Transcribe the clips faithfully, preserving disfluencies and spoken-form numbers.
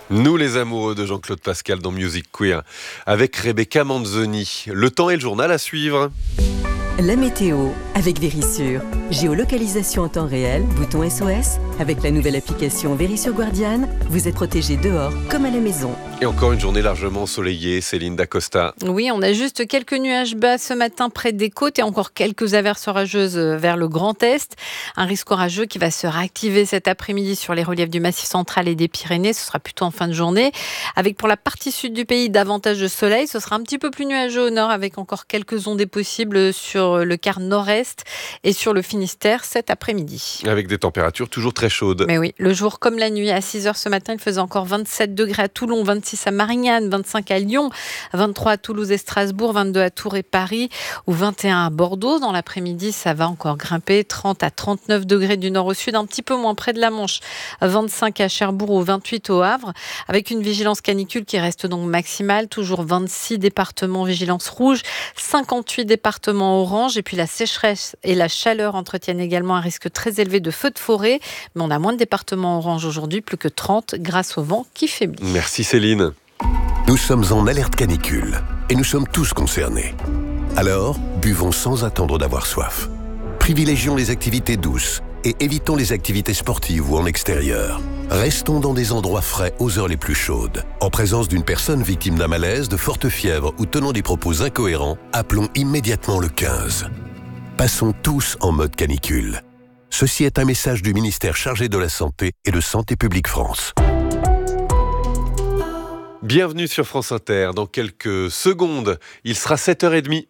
Nous les amoureux de Jean-Claude Pascal dans Music Queer avec Rebecca Manzoni. Le temps et le journal à suivre. La météo avec Verisure. Géolocalisation en temps réel, bouton S O S. Avec la nouvelle application Verisure Guardian, vous êtes protégé dehors comme à la maison. Et encore une journée largement ensoleillée, Céline Dacosta. Oui, on a juste quelques nuages bas ce matin près des côtes et encore quelques averses orageuses vers le Grand Est. Un risque orageux qui va se réactiver cet après-midi sur les reliefs du Massif central et des Pyrénées. Ce sera plutôt en fin de journée. Avec pour la partie sud du pays davantage de soleil. Ce sera un petit peu plus nuageux au nord avec encore quelques ondées possibles sur le quart nord-est et sur le Finistère cet après-midi. Avec des températures toujours très chaudes. Mais oui, le jour comme la nuit. À six heures ce matin, il faisait encore vingt-sept degrés à Toulon, vingt-six à Marignane, vingt-cinq à Lyon, vingt-trois à Toulouse et Strasbourg, vingt-deux à Tours et Paris ou vingt et un à Bordeaux. Dans l'après-midi, ça va encore grimper, trente à trente-neuf degrés du nord au sud, un petit peu moins près de la Manche, vingt-cinq à Cherbourg ou vingt-huit au Havre, avec une vigilance canicule qui reste donc maximale, toujours vingt-six départements vigilance rouge, cinquante-huit départements orange, et puis la sécheresse et la chaleur entretiennent également un risque très élevé de feux de forêt, mais on a moins de départements orange aujourd'hui, plus que trente grâce au vent qui faiblit. Merci Céline. Nous sommes en alerte canicule et nous sommes tous concernés. Alors, buvons sans attendre d'avoir soif. Privilégions les activités douces et évitons les activités sportives ou en extérieur. Restons dans des endroits frais aux heures les plus chaudes. En présence d'une personne victime d'un malaise, de forte fièvre ou tenant des propos incohérents, appelons immédiatement le quinze. Passons tous en mode canicule. Ceci est un message du ministère chargé de la Santé et de Santé publique France. Bienvenue sur France Inter. Dans quelques secondes, il sera sept heures trente.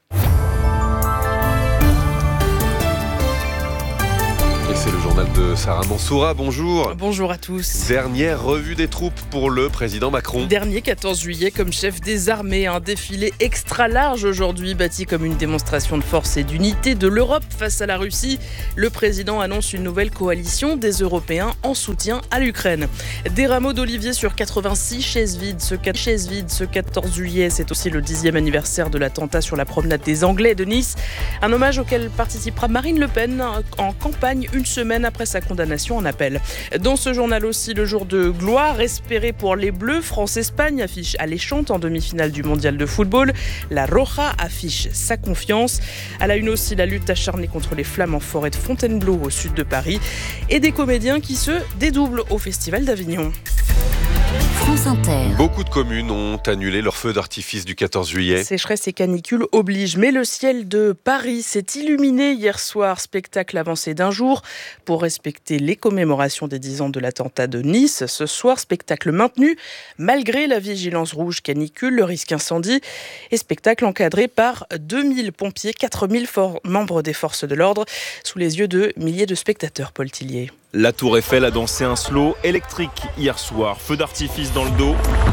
Et c'est le journal de Sarah Mansoura. Bonjour. Bonjour à tous. Dernière revue des troupes pour le président Macron. Dernier quatorze juillet comme chef des armées. Un défilé extra large aujourd'hui, bâti comme une démonstration de force et d'unité de l'Europe face à la Russie. Le président annonce une nouvelle coalition des Européens en soutien à l'Ukraine. Des rameaux d'olivier sur quatre-vingt-six chaises vides. Ce, chaises vides, ce quatorze juillet, c'est aussi le dixième anniversaire de l'attentat sur la promenade des Anglais de Nice. Un hommage auquel participera Marine Le Pen en campagne une semaine après sa condamnation en appel. Dans ce journal aussi, le jour de gloire espéré pour les Bleus. France-Espagne affiche alléchante en demi-finale du mondial de football. La Roja affiche sa confiance. À la une aussi, la lutte acharnée contre les flammes en forêt de Fontainebleau au sud de Paris. Et des comédiens qui se dédoublent au Festival d'Avignon. France Inter. Beaucoup de communes ont annulé leur feu d'artifice du quatorze juillet. Sécheresse et canicule obligent, mais le ciel de Paris s'est illuminé hier soir. Spectacle avancé d'un jour pour respecter les commémorations des dix ans de l'attentat de Nice. Ce soir, spectacle maintenu malgré la vigilance rouge canicule, le risque incendie, et spectacle encadré par deux mille pompiers, quatre mille for- membres des forces de l'ordre, sous les yeux de milliers de spectateurs. Paul Tillier. La Tour Eiffel a dansé un slow électrique hier soir. Feu d'artifice dans le dos.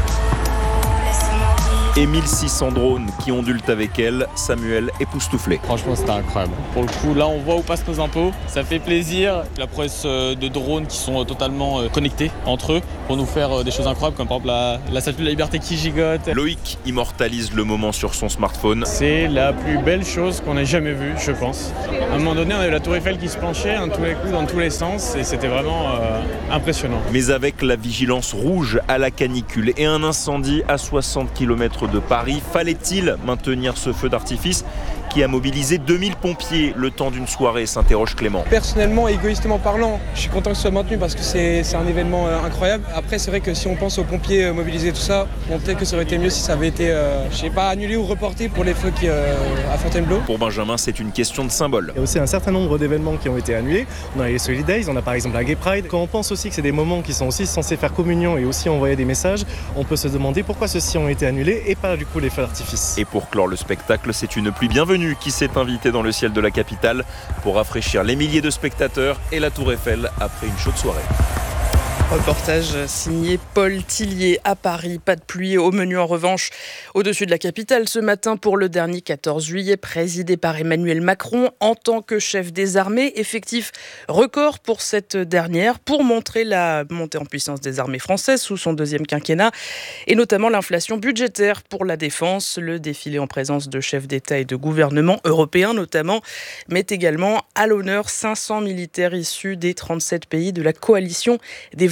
Et mille six cents drones qui ondulent avec elle. Samuel époustouflé. Franchement, c'était incroyable. Pour le coup, là, on voit où passent nos impôts. Ça fait plaisir. La prouesse de drones qui sont totalement connectés entre eux pour nous faire des choses incroyables, comme par exemple la, la statue de la liberté qui gigote. Loïc immortalise le moment sur son smartphone. C'est la plus belle chose qu'on ait jamais vue, je pense. À un moment donné, on avait la Tour Eiffel qui se penchait dans tous les coups, dans tous les sens, et c'était vraiment euh, impressionnant. Mais avec la vigilance rouge à la canicule et un incendie à soixante kilomètres de Paris, fallait-il maintenir ce feu d'artifice qui a mobilisé deux mille pompiers le temps d'une soirée, s'interroge Clément. Personnellement, égoïstement parlant, je suis content que ce soit maintenu parce que c'est, c'est un événement euh, incroyable. Après, c'est vrai que si on pense aux pompiers euh, mobilisés, tout ça, bon, peut-être que ça aurait été mieux si ça avait été, euh, je sais pas, annulé ou reporté pour les feux qui, euh, à Fontainebleau. Pour Benjamin, c'est une question de symbole. Il y a aussi un certain nombre d'événements qui ont été annulés. On a les Solid Days, on a par exemple la Gay Pride. Quand on pense aussi que c'est des moments qui sont aussi censés faire communion et aussi envoyer des messages, on peut se demander pourquoi ceux-ci ont été annulés et pas du coup les feux d'artifice. Et pour clore le spectacle, c'est une pluie bienvenue qui s'est invitée dans le ciel de la capitale pour rafraîchir les milliers de spectateurs et la Tour Eiffel après une chaude soirée. Reportage signé Paul Tillier à Paris. Pas de pluie au menu en revanche au-dessus de la capitale ce matin pour le dernier quatorze juillet, présidé par Emmanuel Macron en tant que chef des armées. Effectif record pour cette dernière pour montrer la montée en puissance des armées françaises sous son deuxième quinquennat et notamment l'inflation budgétaire pour la défense. Le défilé en présence de chefs d'État et de gouvernements européens notamment met également à l'honneur cinq cents militaires issus des trente-sept pays de la coalition des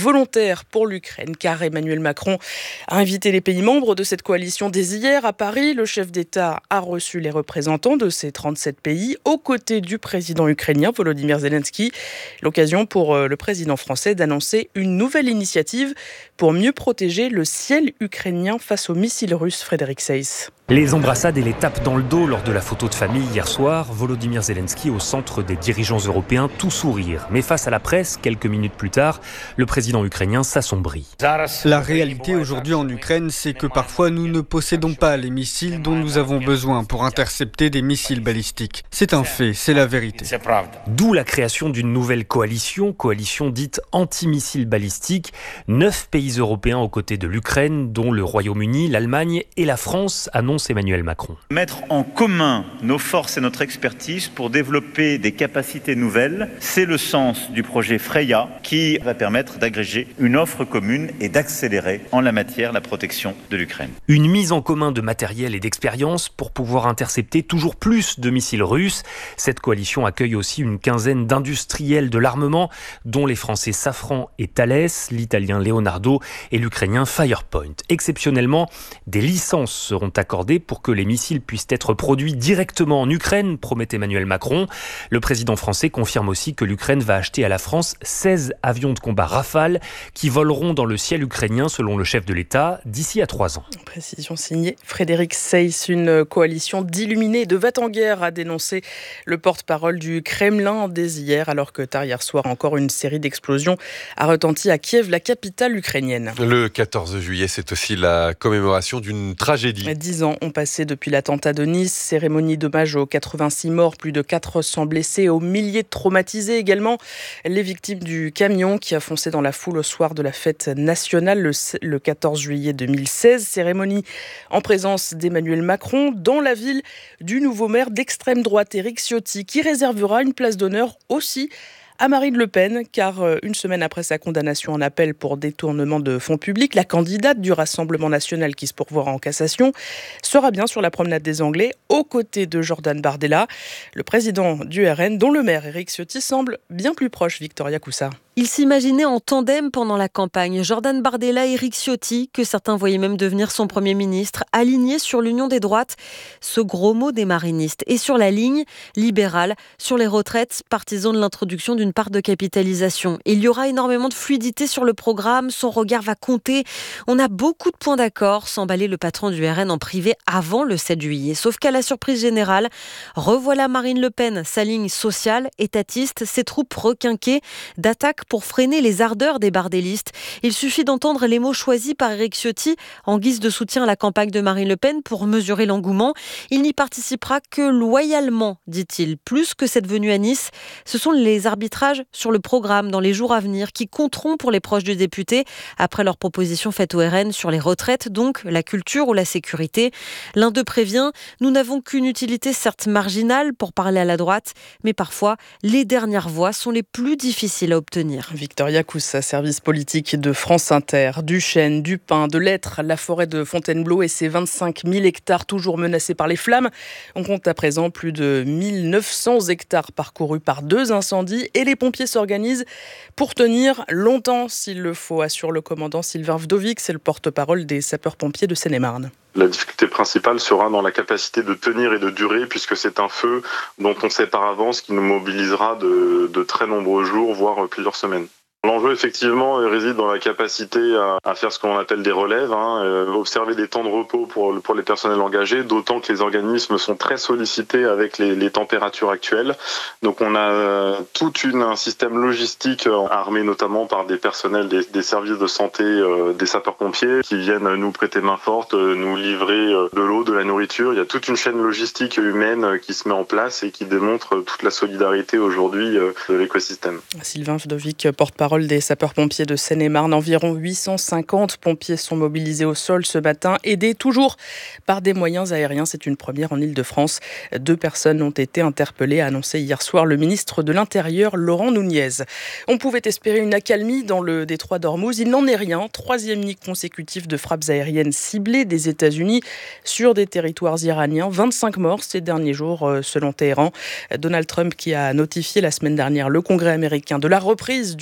volontaire pour l'Ukraine, car Emmanuel Macron a invité les pays membres de cette coalition dès hier à Paris. Le chef d'État a reçu les représentants de ces trente-sept pays aux côtés du président ukrainien Volodymyr Zelensky. L'occasion pour le président français d'annoncer une nouvelle initiative pour mieux protéger le ciel ukrainien face aux missiles russes. Frédéric Seyss. Les embrassades et les tapes dans le dos lors de la photo de famille hier soir, Volodymyr Zelensky au centre des dirigeants européens, tout sourire. Mais face à la presse, quelques minutes plus tard, le président ukrainien s'assombrit. La réalité aujourd'hui en Ukraine, c'est que parfois nous ne possédons pas les missiles dont nous avons besoin pour intercepter des missiles balistiques. C'est un fait, c'est la vérité. D'où la création d'une nouvelle coalition, coalition dite anti-missiles balistiques. Neuf pays européens aux côtés de l'Ukraine, dont le Royaume-Uni, l'Allemagne et la France, annoncent Emmanuel Macron. Mettre en commun nos forces et notre expertise pour développer des capacités nouvelles, c'est le sens du projet Freya qui va permettre d'agréger une offre commune et d'accélérer en la matière la protection de l'Ukraine. Une mise en commun de matériel et d'expérience pour pouvoir intercepter toujours plus de missiles russes. Cette coalition accueille aussi une quinzaine d'industriels de l'armement, dont les Français Safran et Thales, l'italien Leonardo et l'Ukrainien Firepoint. Exceptionnellement, des licences seront accordées pour que les missiles puissent être produits directement en Ukraine, promet Emmanuel Macron. Le président français confirme aussi que l'Ukraine va acheter à la France seize avions de combat Rafale qui voleront dans le ciel ukrainien, selon le chef de l'État, d'ici à trois ans. Précision signée Frédéric Seyss. Une coalition d'illuminés et de va-t-en-guerre a dénoncé le porte-parole du Kremlin dès hier, alors que tard hier soir, encore une série d'explosions a retenti à Kiev, la capitale ukrainienne. Le quatorze juillet, c'est aussi la commémoration d'une tragédie. Dix ans ont passé depuis l'attentat de Nice, cérémonie d'hommage aux quatre-vingt-six morts, plus de quatre cents blessés, aux milliers de traumatisés également. Les victimes du camion qui a foncé dans la foule au soir de la fête nationale le, le quatorze juillet deux mille seize. Cérémonie en présence d'Emmanuel Macron dans la ville du nouveau maire d'extrême droite, Éric Ciotti, qui réservera une place d'honneur aussi à Marine Le Pen, car une semaine après sa condamnation en appel pour détournement de fonds publics, la candidate du Rassemblement national qui se pourvoira en cassation sera bien sur la promenade des Anglais, aux côtés de Jordan Bardella, le président du R N, dont le maire Éric Ciotti semble bien plus proche. Victoria Coussa. Ils s'imaginaient en tandem pendant la campagne. Jordan Bardella et Éric Ciotti, que certains voyaient même devenir son Premier ministre, alignés sur l'union des droites, ce gros mot des marinistes, et sur la ligne libérale, sur les retraites, partisans de l'introduction d'une part de capitalisation. Il y aura énormément de fluidité sur le programme, son regard va compter. On a beaucoup de points d'accord, s'emballer le patron du R N en privé avant le sept juillet. Sauf qu'à la surprise générale, revoilà Marine Le Pen, sa ligne sociale, étatiste, ses troupes requinquées d'attaque pour freiner les ardeurs des bardélistes. Il suffit d'entendre les mots choisis par Éric Ciotti en guise de soutien à la campagne de Marine Le Pen pour mesurer l'engouement. Il n'y participera que loyalement, dit-il. Plus que cette venue à Nice, ce sont les arbitrages sur le programme dans les jours à venir qui compteront pour les proches du député après leur proposition faite au R N sur les retraites, donc la culture ou la sécurité. L'un d'eux prévient, nous n'avons qu'une utilité certes marginale pour parler à la droite, mais parfois les dernières voix sont les plus difficiles à obtenir. Victoria Coussa, service politique de France Inter. Du chêne, du pin, de l'hêtre, la forêt de Fontainebleau et ses vingt-cinq mille hectares toujours menacés par les flammes. On compte à présent plus de mille neuf cents hectares parcourus par deux incendies et les pompiers s'organisent pour tenir longtemps s'il le faut, assure le commandant Sylvain Vdovic, c'est le porte-parole des sapeurs-pompiers de Seine-et-Marne. La difficulté principale sera dans la capacité de tenir et de durer, puisque c'est un feu dont on sait par avance qu'il nous mobilisera de, de très nombreux jours, voire plusieurs semaines. L'enjeu, effectivement, réside dans la capacité à, à faire ce qu'on appelle des relèves, hein, euh, observer des temps de repos pour, pour les personnels engagés, d'autant que les organismes sont très sollicités avec les, les températures actuelles. Donc on a euh, tout une, un système logistique euh, armé notamment par des personnels des, des services de santé, euh, des sapeurs-pompiers, qui viennent nous prêter main forte, euh, nous livrer euh, de l'eau, de la nourriture. Il y a toute une chaîne logistique humaine euh, qui se met en place et qui démontre euh, toute la solidarité aujourd'hui euh, de l'écosystème. Sylvain Vdovic, porte-parole des sapeurs-pompiers de Seine-et-Marne. Environ huit cent cinquante pompiers sont mobilisés au sol ce matin, aidés toujours par des moyens aériens. C'est une première en Île-de-France. Deux personnes ont été interpellées, a annoncé hier soir le ministre de l'Intérieur, Laurent Nunez. On pouvait espérer une accalmie dans le détroit d'Ormuz. Il n'en est rien. Troisième nuit consécutive de frappes aériennes ciblées des États-Unis sur des territoires iraniens. vingt-cinq morts ces derniers jours, selon Téhéran. Donald Trump qui a notifié la semaine dernière le Congrès américain de la reprise du conflit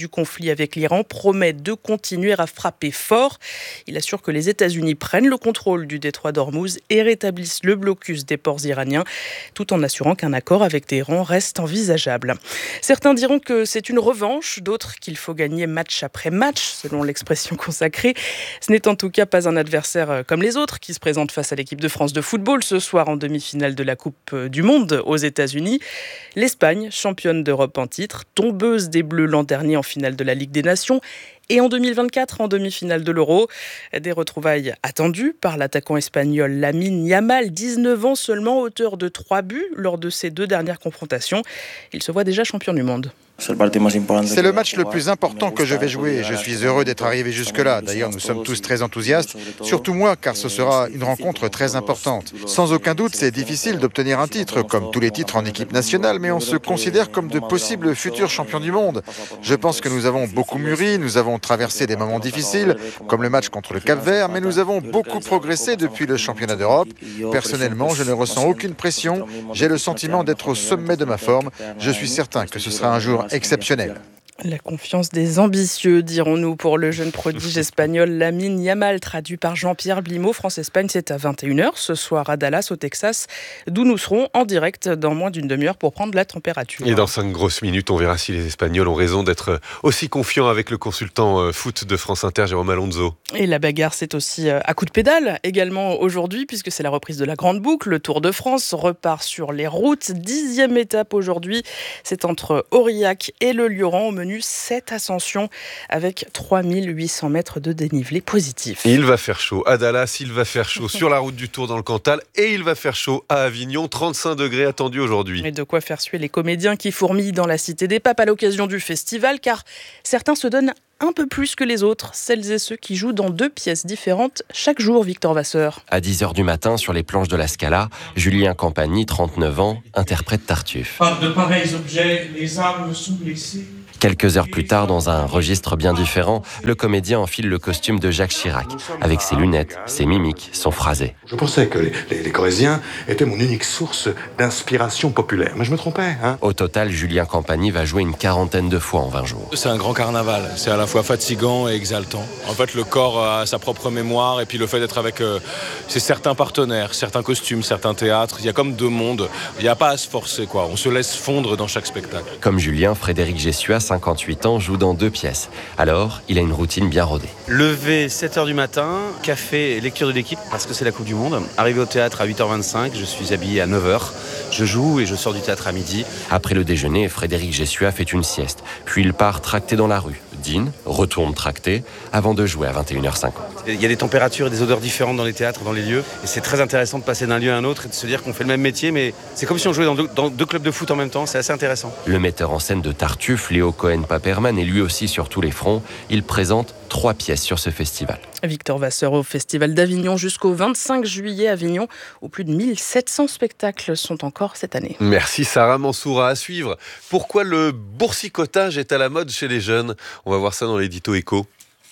conflit avec l'Iran promet de continuer à frapper fort. Il assure que les États-Unis prennent le contrôle du détroit d'Ormuz et rétablissent le blocus des ports iraniens, tout en assurant qu'un accord avec Téhéran reste envisageable. Certains diront que c'est une revanche, d'autres qu'il faut gagner match après match, selon l'expression consacrée. Ce n'est en tout cas pas un adversaire comme les autres qui se présente face à l'équipe de France de football ce soir en demi-finale de la Coupe du Monde aux États-Unis. L'Espagne, championne d'Europe en titre, tombeuse des Bleus l'an dernier en finale de la Ligue des Nations, et en deux mille vingt-quatre, en demi-finale de l'Euro. Des retrouvailles attendues par l'attaquant espagnol Lamine Yamal, dix-neuf ans seulement, auteur de trois buts lors de ses deux dernières confrontations. Il se voit déjà champion du monde. C'est le match le plus important que je vais jouer. Je suis heureux d'être arrivé jusque-là. D'ailleurs, nous sommes tous très enthousiastes, surtout moi, car ce sera une rencontre très importante. Sans aucun doute, c'est difficile d'obtenir un titre, comme tous les titres en équipe nationale, mais on se considère comme de possibles futurs champions du monde. Je pense que nous avons beaucoup mûri, nous avons traversé des moments difficiles, comme le match contre le Cap-Vert, mais nous avons beaucoup progressé depuis le championnat d'Europe. Personnellement, je ne ressens aucune pression. J'ai le sentiment d'être au sommet de ma forme. Je suis certain que ce sera un jour exceptionnel. La confiance des ambitieux, dirons-nous, pour le jeune prodige espagnol Lamine Yamal, traduit par Jean-Pierre Blimaud. France-Espagne, c'est à vingt et une heures ce soir à Dallas, au Texas, d'où nous serons en direct dans moins d'une demi-heure pour prendre la température. Et dans cinq grosses minutes, on verra si les Espagnols ont raison d'être aussi confiants avec le consultant foot de France Inter, Jérôme Alonso. Et la bagarre, c'est aussi à coup de pédale, également aujourd'hui, puisque c'est la reprise de la Grande Boucle. Le Tour de France repart sur les routes. Dixième étape aujourd'hui, c'est entre Aurillac et le Lioran, au menu sept ascensions avec trois mille huit cents mètres de dénivelé positif. Il va faire chaud à Dallas, il va faire chaud sur la route du Tour dans le Cantal et il va faire chaud à Avignon, trente-cinq degrés attendus aujourd'hui. Et de quoi faire suer les comédiens qui fourmillent dans la Cité des Papes à l'occasion du festival, car certains se donnent un peu plus que les autres, celles et ceux qui jouent dans deux pièces différentes chaque jour, Victor Vasseur. À dix heures du matin, sur les planches de la Scala, Julien Campagny, trente-neuf ans, interprète Tartuffe. Par de pareils objets, les âmes sont blessées. Quelques heures plus tard, dans un registre bien différent, le comédien enfile le costume de Jacques Chirac. Avec ses lunettes, ses mimiques, son phrasé. Je pensais que les, les, les Corréziens étaient mon unique source d'inspiration populaire, mais je me trompais. Hein. Au total, Julien Campagny va jouer une quarantaine de fois en vingt jours. C'est un grand carnaval, c'est à la fois fatigant et exaltant. En fait, le corps a sa propre mémoire et puis le fait d'être avec euh, c'est certains partenaires, certains costumes, certains théâtres, il y a comme deux mondes. Il n'y a pas à se forcer, quoi. On se laisse fondre dans chaque spectacle. Comme Julien, Frédéric Gessua, cinquante-huit ans, joue dans deux pièces. Alors, il a une routine bien rodée. Lever sept heures du matin, café, lecture de l'équipe, parce que c'est la Coupe du Monde. Arrivé au théâtre à huit heures vingt-cinq, je suis habillé à neuf heures. Je joue et je sors du théâtre à midi. Après le déjeuner, Frédéric Gessua fait une sieste. Puis il part tracter dans la rue. Dîne, retourne tracter, avant de jouer à vingt et une heures cinquante. Il y a des températures et des odeurs différentes dans les théâtres, dans les lieux. Et c'est très intéressant de passer d'un lieu à un autre et de se dire qu'on fait le même métier, mais c'est comme si on jouait dans deux, dans deux clubs de foot en même temps. C'est assez intéressant. Le metteur en scène de Tartuffe, Léo Cohen-Paperman, est lui aussi sur tous les fronts. Il présente trois pièces sur ce festival. Victor Vasseur au Festival d'Avignon jusqu'au vingt-cinq juillet à Avignon, où plus de mille sept cents spectacles sont encore cette année. Merci Sarah Mansoura. À suivre. Pourquoi le boursicotage est à la mode chez les jeunes ? On va voir ça dans l'édito Éco.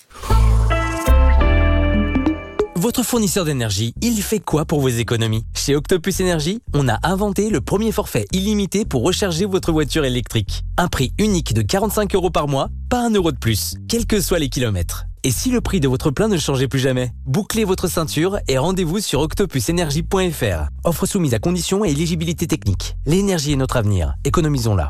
Votre fournisseur d'énergie, il fait quoi pour vos économies ? Chez Octopus Énergie, on a inventé le premier forfait illimité pour recharger votre voiture électrique. Un prix unique de quarante-cinq euros par mois, pas un euro de plus, quels que soient les kilomètres. Et si le prix de votre plein ne changeait plus jamais ? Bouclez votre ceinture et rendez-vous sur octopus énergie point f r. Offre soumise à conditions et éligibilité technique. L'énergie est notre avenir, économisons-la.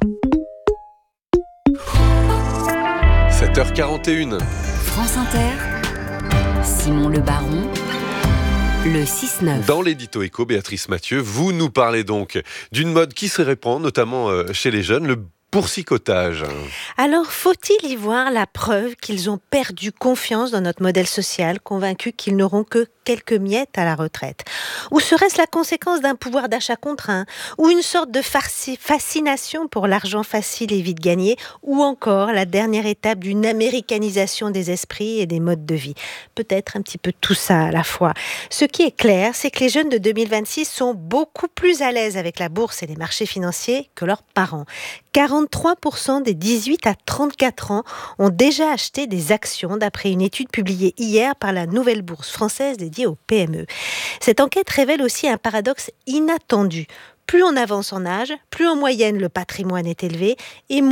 sept heures quarante et une. France Inter, Simon Le Baron, le six neuf. Dans l'édito Éco, Béatrice Mathieu, vous nous parlez donc d'une mode qui se répand, notamment chez les jeunes, le boursicotage. Alors, faut-il y voir la preuve qu'ils ont perdu confiance dans notre modèle social, convaincus qu'ils n'auront que quelques miettes à la retraite ? Ou serait-ce la conséquence d'un pouvoir d'achat contraint ? Ou une sorte de fascination pour l'argent facile et vite gagné ? Ou encore la dernière étape d'une américanisation des esprits et des modes de vie ? Peut-être un petit peu tout ça à la fois. Ce qui est clair, c'est que les jeunes de deux mille vingt-six sont beaucoup plus à l'aise avec la bourse et les marchés financiers que leurs parents. quarante-trois pour cent des dix-huit à trente-quatre ans ont déjà acheté des actions, d'après une étude publiée hier par la Nouvelle Bourse française dédiée aux P M E. Cette enquête révèle aussi un paradoxe inattendu. Plus on avance en âge, plus en moyenne le patrimoine est élevé et moins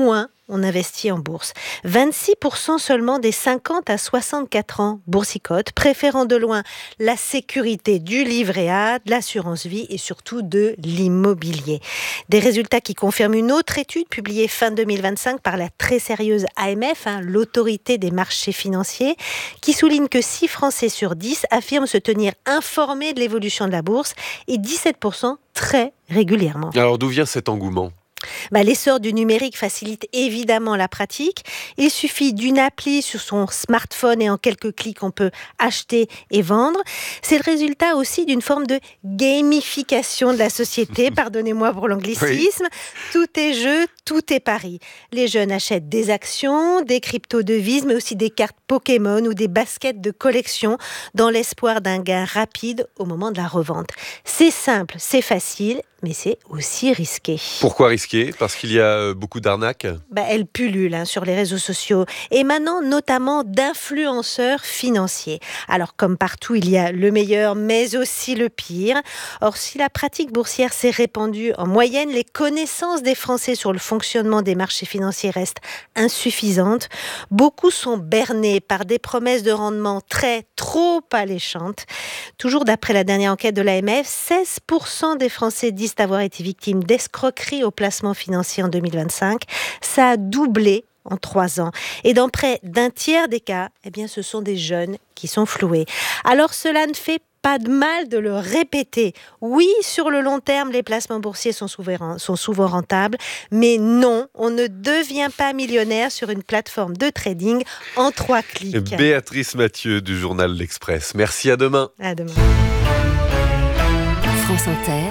on investit en bourse. vingt-six pour cent seulement des cinquante à soixante-quatre ans boursicotent, préférant de loin la sécurité du livret A, de l'assurance vie et surtout de l'immobilier. Des résultats qui confirment une autre étude publiée fin deux mille vingt-cinq par la très sérieuse A M F, hein, l'autorité des marchés financiers, qui souligne que six Français sur dix affirment se tenir informés de l'évolution de la bourse et dix-sept pour cent très régulièrement. Alors d'où vient cet engouement ? Bah, l'essor du numérique facilite évidemment la pratique. Il suffit d'une appli sur son smartphone et en quelques clics, on peut acheter et vendre. C'est le résultat aussi d'une forme de gamification de la société, pardonnez-moi pour l'anglicisme. Oui. Tout est jeu, tout est pari. Les jeunes achètent des actions, des crypto-devises, mais aussi des cartes Pokémon ou des baskets de collection dans l'espoir d'un gain rapide au moment de la revente. C'est simple, c'est facile, mais c'est aussi risqué. Pourquoi risqué ? Parce qu'il y a beaucoup d'arnaques ? bah, Elles pullulent hein, sur les réseaux sociaux, émanant notamment d'influenceurs financiers. Alors, comme partout, il y a le meilleur, mais aussi le pire. Or, si la pratique boursière s'est répandue en moyenne, les connaissances des Français sur le fonctionnement des marchés financiers restent insuffisantes. Beaucoup sont bernés par des promesses de rendement très, trop alléchantes. Toujours d'après la dernière enquête de l'A M F, seize pour cent des Français disent avoir été victimes d'escroqueries au placement financier en deux mille vingt-cinq. Ça a doublé en trois ans. Et dans près d'un tiers des cas, eh bien, ce sont des jeunes qui sont floués. Alors cela ne fait pas de mal de le répéter. Oui, sur le long terme, les placements boursiers sont souvent, sont souvent rentables, mais non, on ne devient pas millionnaire sur une plateforme de trading en trois clics. Béatrice Mathieu du journal L'Express. Merci, à demain. À demain. France Inter.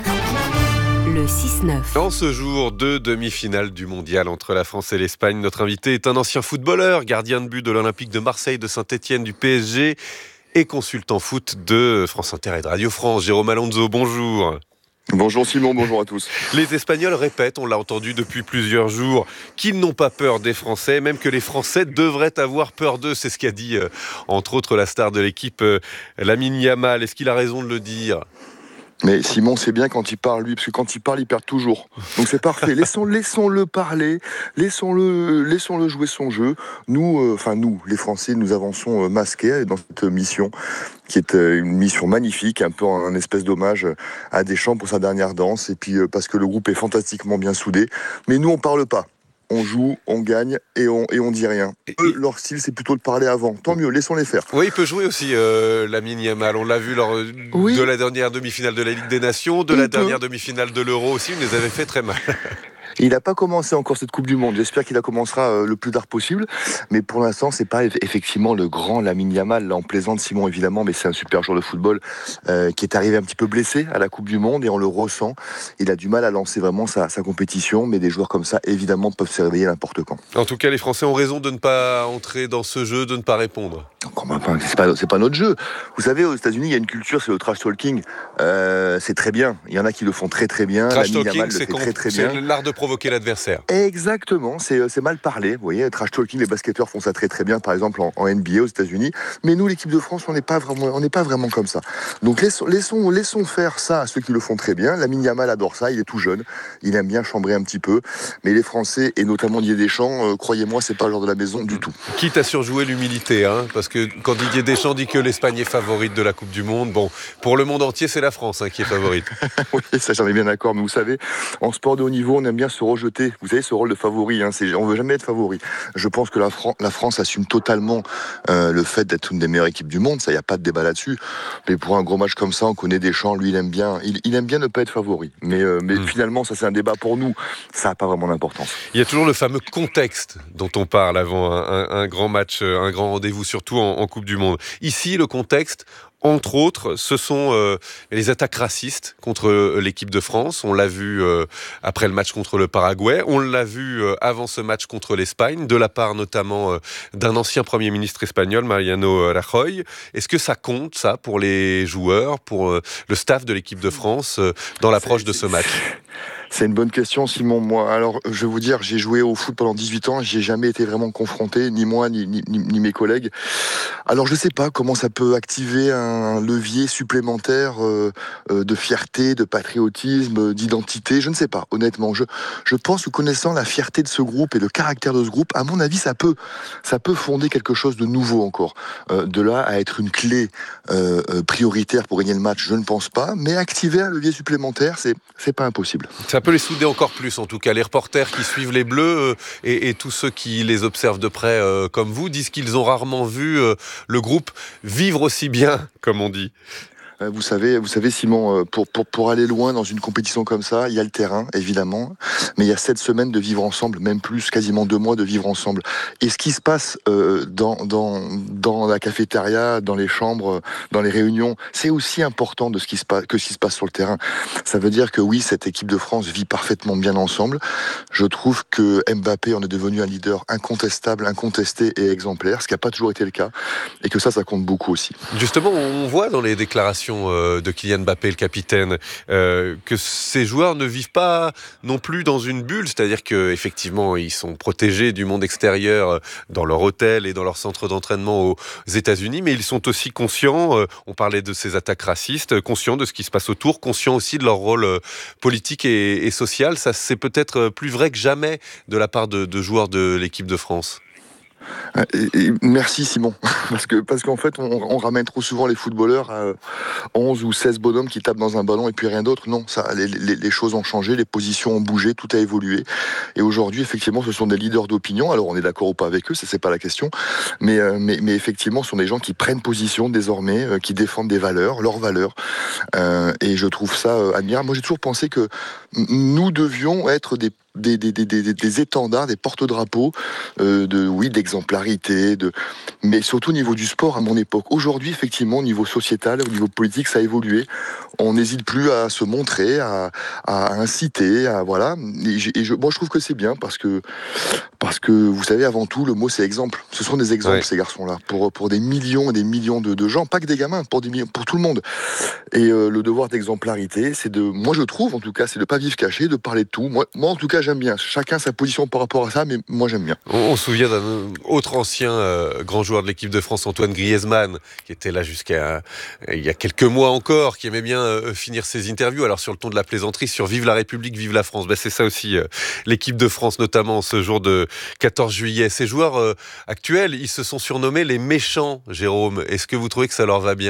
Le six neuf. Dans ce jour de demi-finale du mondial entre la France et l'Espagne, notre invité est un ancien footballeur, gardien de but de l'Olympique de Marseille, de Saint-Etienne, du P S G et consultant foot de France Inter et de Radio France. Jérôme Alonso, bonjour. Bonjour Simon, bonjour à tous. Les Espagnols répètent, on l'a entendu depuis plusieurs jours, qu'ils n'ont pas peur des Français, même que les Français devraient avoir peur d'eux. C'est ce qu'a dit, euh, entre autres, la star de l'équipe, euh, Lamine Yamal. Est-ce qu'il a raison de le dire ? Mais Simon, c'est bien quand il parle, lui, parce que quand il parle, il perd toujours. Donc c'est parfait. Laissons, laissons-le parler, laissons-le, laissons-le jouer son jeu. Nous, euh, enfin nous, les Français, nous avançons euh, masqués dans cette mission, qui est euh, une mission magnifique, un peu un espèce d'hommage à Deschamps pour sa dernière danse, et puis euh, parce que le groupe est fantastiquement bien soudé. Mais nous, on parle pas. On joue, on gagne et on, et on dit rien. Eux, leur style, c'est plutôt de parler avant. Tant mieux, laissons-les faire. Oui, il peut jouer aussi, euh, Lamine Yamal. On l'a vu lors oui. de la dernière demi-finale de la Ligue des Nations, de il la peut. dernière demi-finale de l'Euro aussi. Il les avait fait très mal. Il n'a pas commencé encore cette Coupe du Monde. J'espère qu'il la commencera euh, le plus tard possible. Mais pour l'instant, c'est pas effectivement le grand Lamine Yamal. Là, on plaisante Simon évidemment, mais c'est un super joueur de football euh, qui est arrivé un petit peu blessé à la Coupe du Monde et on le ressent. Il a du mal à lancer vraiment sa, sa compétition, mais des joueurs comme ça, évidemment, peuvent se réveiller n'importe quand. En tout cas, les Français ont raison de ne pas entrer dans ce jeu, de ne pas répondre. C'est pas, c'est pas notre jeu. Vous savez, aux États-Unis, il y a une culture, c'est le trash talking. Euh, c'est très bien. Il y en a qui le font très très bien. Trash Lamine talking, Yamal c'est, le fait con, très, très c'est bien. l'art de provoquer l'adversaire. Exactement, c'est, c'est mal parlé. Vous voyez, trash talking, les basketteurs font ça très très bien, par exemple en, en N B A aux États-Unis. Mais nous, l'équipe de France, on n'est pas vraiment, on n'est pas vraiment comme ça. Donc laissons, laissons, laissons faire ça à ceux qui le font très bien. Lamine Yamal adore ça. Il est tout jeune, il aime bien chambrer un petit peu. Mais les Français et notamment Didier Deschamps, euh, croyez-moi, c'est pas le genre de la maison du tout. Quitte à surjouer l'humilité, hein, parce que quand Didier Deschamps dit que l'Espagne est favorite de la Coupe du Monde, bon, pour le monde entier, c'est la France hein, qui est favorite. Oui, ça j'en ai bien d'accord. Mais vous savez, en sport de haut niveau, on aime bien se rejeter. Vous savez, ce rôle de favori, hein, c'est, on veut jamais être favori. Je pense que la, Fran- la France assume totalement euh, le fait d'être une des meilleures équipes du monde. Ça, il y a pas de débat là-dessus. Mais pour un gros match comme ça, on connaît Deschamps. Lui, il aime bien, il, il aime bien ne pas être favori. Mais, euh, mais mmh. finalement, ça c'est un débat pour nous. Ça n'a pas vraiment d'importance. Il y a toujours le fameux contexte dont on parle avant un, un, un grand match, un grand rendez-vous, surtout en, en Coupe du Monde. Ici, le contexte, entre autres, ce sont euh, les attaques racistes contre euh, l'équipe de France. On l'a vu euh, après le match contre le Paraguay. On l'a vu euh, avant ce match contre l'Espagne, de la part notamment euh, d'un ancien Premier ministre espagnol, Mariano Rajoy. Est-ce que ça compte, ça, pour les joueurs, pour euh, le staff de l'équipe de France, euh, dans l'approche de ce match ? C'est une bonne question, Simon. Moi, alors, je vais vous dire, j'ai joué au foot pendant dix-huit ans, j'y ai jamais été vraiment confronté, ni moi, ni, ni, ni mes collègues. Alors, je sais pas comment ça peut activer un levier supplémentaire euh, euh, de fierté, de patriotisme, d'identité. Je ne sais pas, honnêtement. Je, je pense que connaissant la fierté de ce groupe et le caractère de ce groupe, à mon avis, ça peut, ça peut fonder quelque chose de nouveau encore. Euh, de là à être une clé euh, prioritaire pour gagner le match, je ne pense pas. Mais activer un levier supplémentaire, c'est, c'est pas impossible. Ça peut les souder encore plus, en tout cas. Les reporters qui suivent les Bleus euh, et, et tous ceux qui les observent de près, euh, comme vous, disent qu'ils ont rarement vu euh, le groupe vivre aussi bien, comme on dit. Vous savez, vous savez, Simon, pour, pour, pour aller loin dans une compétition comme ça, il y a le terrain, évidemment, mais il y a sept semaines de vivre ensemble, même plus, quasiment deux mois de vivre ensemble. Et ce qui se passe euh, dans, dans, dans la cafétéria, dans les chambres, dans les réunions, c'est aussi important de ce qui se passe, que ce qui se passe sur le terrain. Ça veut dire que oui, cette équipe de France vit parfaitement bien ensemble. Je trouve que Mbappé en est devenu un leader incontestable, incontesté et exemplaire, ce qui n'a pas toujours été le cas, et que ça, ça compte beaucoup aussi. Justement, on voit dans les déclarations de Kylian Mbappé, le capitaine, euh, que ces joueurs ne vivent pas non plus dans une bulle, c'est-à-dire qu'effectivement ils sont protégés du monde extérieur dans leur hôtel et dans leur centre d'entraînement aux États-Unis, mais ils sont aussi conscients, euh, on parlait de ces attaques racistes, conscients de ce qui se passe autour, conscients aussi de leur rôle euh, politique et, et social. Ça, c'est peut-être plus vrai que jamais de la part de, de joueurs de l'équipe de France. Et, et merci Simon, parce que parce qu'en fait on, on ramène trop souvent les footballeurs à onze ou seize bonhommes qui tapent dans un ballon et puis rien d'autre. Non, ça, les, les, les choses ont changé, les positions ont bougé, tout a évolué. Et aujourd'hui, effectivement, ce sont des leaders d'opinion. Alors on est d'accord ou pas avec eux, ça c'est pas la question, mais euh, mais, mais effectivement, ce sont des gens qui prennent position désormais, euh, qui défendent des valeurs, leurs valeurs. Euh, et je trouve ça euh, admirable. Moi, j'ai toujours pensé que nous devions être des Des, des, des, des, des étendards, des porte-drapeaux euh, de, oui, d'exemplarité, de... mais surtout au niveau du sport à mon époque. Aujourd'hui, effectivement, au niveau sociétal, au niveau politique, ça a évolué. On n'hésite plus à se montrer, à, à inciter, à voilà. Et, je, et je, bon, je trouve que c'est bien parce que parce que vous savez, avant tout, le mot c'est exemple. Ce sont des exemples, ouais. Ces garçons-là, pour pour des millions et des millions de, de gens, pas que des gamins, pour des millions, pour tout le monde. Et euh, le devoir d'exemplarité, c'est de, moi je trouve en tout cas, c'est de pas vivre caché, de parler de tout. Moi, moi en tout cas. J'aime bien. Chacun sa position par rapport à ça, mais moi j'aime bien. On, on se souvient d'un autre ancien euh, grand joueur de l'équipe de France, Antoine Griezmann, qui était là jusqu'à euh, il y a quelques mois encore, qui aimait bien euh, finir ses interviews. Alors sur le ton de la plaisanterie, sur Vive la République, vive la France. Ben, c'est ça aussi euh, l'équipe de France, notamment ce jour de quatorze juillet. Ces joueurs euh, actuels, ils se sont surnommés les méchants, Jérôme. Est-ce que vous trouvez que ça leur va bien ?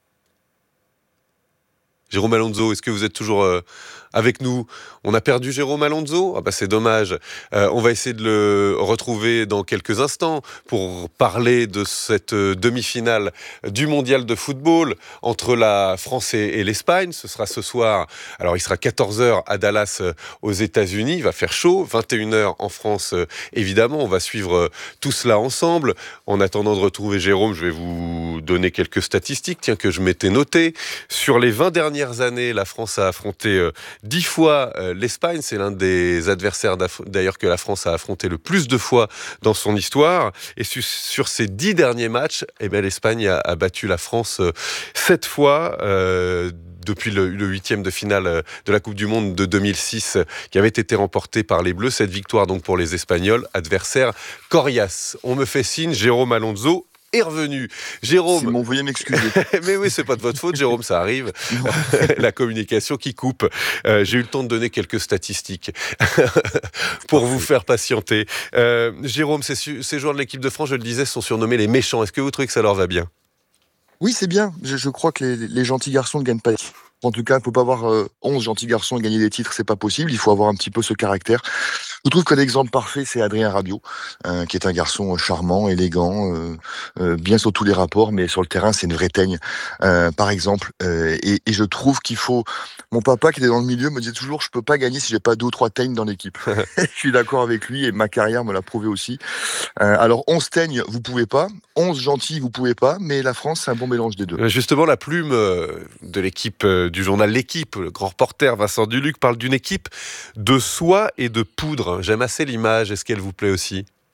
Jérôme Alonso, est-ce que vous êtes toujours euh, avec nous ? On a perdu Jérôme Alonso ? Ah bah c'est dommage. Euh, on va essayer de le retrouver dans quelques instants pour parler de cette demi-finale du mondial de football entre la France et, et l'Espagne. Ce sera ce soir. Alors il sera quatorze heures à Dallas aux États-Unis. Il va faire chaud. vingt et une heures en France, évidemment. On va suivre tout cela ensemble. En attendant de retrouver Jérôme, je vais vous donner quelques statistiques, tiens, que je m'étais notées. Sur les vingt dernières années, la France a affronté euh, dix fois euh, l'Espagne. C'est l'un des adversaires d'ailleurs que la France a affronté le plus de fois dans son histoire. Et su sur ces dix derniers matchs, eh bien, l'Espagne a, a battu la France euh, sept fois. Euh, depuis le, le huitième de finale de la Coupe du Monde de deux mille six, qui avait été remporté par les Bleus. Cette victoire donc pour les Espagnols, adversaire coriace. On me fait signe, Jérôme Alonso est revenu. Jérôme... Simon, veuillez m'excuser. Mais oui, c'est pas de votre faute, Jérôme, ça arrive. La communication qui coupe. Euh, j'ai eu le temps de donner quelques statistiques pour vous faire patienter. Euh, Jérôme, ces, ces joueurs de l'équipe de France, je le disais, sont surnommés les méchants. Est-ce que vous trouvez que ça leur va bien ? Oui, c'est bien. Je, je crois que les, les gentils garçons ne gagnent pas. En tout cas, il ne faut pas avoir euh, onze gentils garçons et gagner des titres, c'est pas possible. Il faut avoir un petit peu ce caractère. Je trouve qu'un exemple parfait, c'est Adrien Rabiot, euh, qui est un garçon charmant, élégant, euh, euh, bien sur tous les rapports, mais sur le terrain, c'est une vraie teigne, euh, par exemple. Euh, et, et je trouve qu'il faut... Mon papa, qui était dans le milieu, me disait toujours, je peux pas gagner si j'ai pas deux ou trois teignes dans l'équipe. Je suis d'accord avec lui, et ma carrière me l'a prouvé aussi. Euh, alors, onze teignes, vous pouvez pas. onze gentils, vous pouvez pas. Mais la France, c'est un bon mélange des deux. Justement, la plume de l'équipe, du journal L'Équipe, le grand reporter Vincent Duluc, parle d'une équipe de soie et de poudre. J'aime assez l'image. Est-ce qu'elle vous plaît aussi ?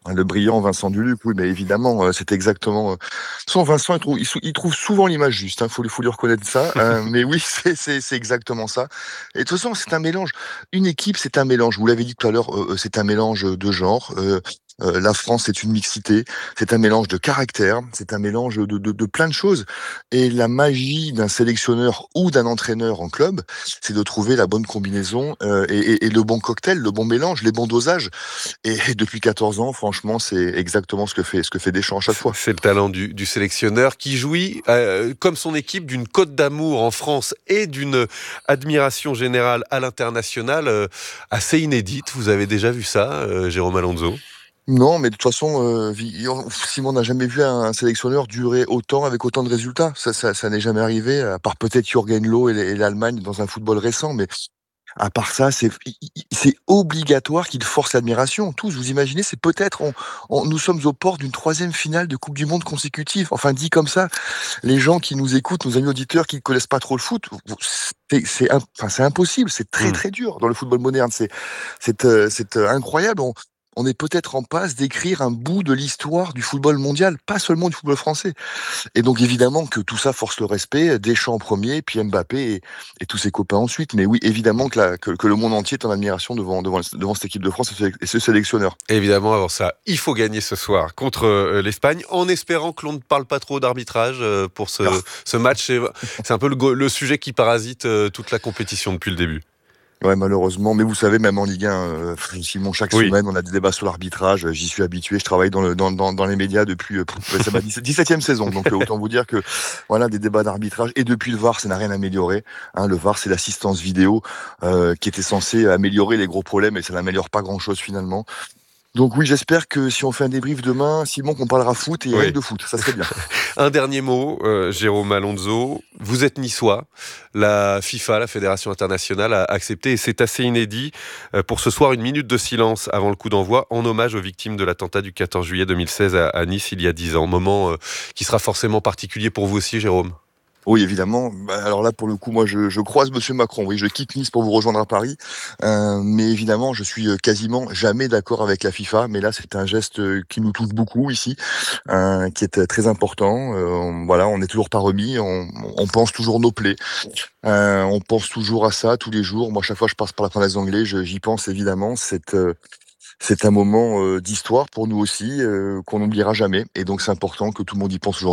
Le brillant Vincent Duluc, oui, mais évidemment, euh, c'est exactement. Euh... Sans Vincent, il trouve, il, sou- il trouve souvent l'image juste. Il hein, faut, lui- faut lui reconnaître ça. Euh, mais oui, c'est, c'est, c'est exactement ça. Et de toute façon, c'est un mélange. Une équipe, c'est un mélange. Vous l'avez dit tout à l'heure, euh, c'est un mélange de genres. Euh, euh, la France, c'est une mixité. C'est un mélange de caractère. C'est un mélange de, de, de plein de choses. Et la magie d'un sélectionneur ou d'un entraîneur en club, c'est de trouver la bonne combinaison euh, et, et, et le bon cocktail, le bon mélange, les bons dosages. Et, et depuis quatorze ans, franchement, c'est exactement ce que fait, ce que fait Deschamps à chaque fois. C'est le talent du, du sélectionneur qui jouit, euh, comme son équipe, d'une cote d'amour en France et d'une admiration générale à l'international euh, assez inédite. Vous avez déjà vu ça, euh, Jérôme Alonso ? Non, mais de toute façon, euh, Simon n'a jamais vu un sélectionneur durer autant avec autant de résultats. Ça, ça, ça n'est jamais arrivé, à part peut-être Jürgen Loh et l'Allemagne dans un football récent, mais à part ça, c'est, c'est obligatoire qu'il force l'admiration. Tous, vous imaginez, c'est peut-être, on, on, nous sommes aux portes d'une troisième finale de Coupe du Monde consécutive. Enfin, dit comme ça, les gens qui nous écoutent, nos amis auditeurs qui ne connaissent pas trop le foot, c'est, c'est, enfin, c'est impossible, c'est très très dur dans le football moderne. C'est, c'est, euh, c'est euh, incroyable. On, on est peut-être en passe d'écrire un bout de l'histoire du football mondial, pas seulement du football français. Et donc évidemment que tout ça force le respect, Deschamps en premier, puis Mbappé et, et tous ses copains ensuite. Mais oui, évidemment que, la, que, que le monde entier est en admiration devant, devant, devant cette équipe de France et ce sélectionneur. Évidemment, avant ça, il faut gagner ce soir contre euh, l'Espagne, en espérant que l'on ne parle pas trop d'arbitrage euh, pour ce, oh. ce match. C'est, c'est un peu le, le sujet qui parasite euh, toute la compétition depuis le début. Ouais, malheureusement. Mais vous savez, même en Ligue un, euh, Simon, chaque oui. semaine, on a des débats sur l'arbitrage. J'y suis habitué. Je travaille dans, le, dans, dans, dans les médias depuis euh, c'est ma dix-septième saison. Donc, euh, autant vous dire que voilà, des débats d'arbitrage. Et depuis le V A R, ça n'a rien amélioré. Hein, le V A R, c'est l'assistance vidéo euh, qui était censée améliorer les gros problèmes et ça n'améliore pas grand-chose finalement. Donc oui, j'espère que si on fait un débrief demain, Simon, qu'on parlera foot et oui. rien de foot, ça serait bien. Un dernier mot, euh, Jérôme Alonso, vous êtes niçois, la FIFA, la Fédération internationale, a accepté, et c'est assez inédit, euh, pour ce soir, une minute de silence avant le coup d'envoi, en hommage aux victimes de l'attentat du quatorze juillet deux mille seize à, à Nice, il y a dix ans. Moment euh, qui sera forcément particulier pour vous aussi, Jérôme. Oui, évidemment. Alors là, pour le coup, moi, je, je croise Monsieur Macron. Oui, je quitte Nice pour vous rejoindre à Paris. Euh, mais évidemment, je suis quasiment jamais d'accord avec la FIFA. Mais là, c'est un geste qui nous touche beaucoup ici, euh, qui est très important. Euh, voilà, on n'est toujours pas remis. On, on pense toujours nos plaies. Euh, on pense toujours à ça tous les jours. Moi, chaque fois que je passe par la Fondation Anglais, j'y pense évidemment. C'est euh, c'est un moment euh, d'histoire pour nous aussi euh, qu'on n'oubliera jamais. Et donc, c'est important que tout le monde y pense aujourd'hui.